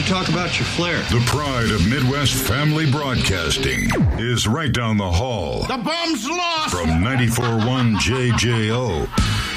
you talk about your flair. The pride of Midwest Family Broadcasting is right down the hall. The bum's lost! From 94.1 JJO.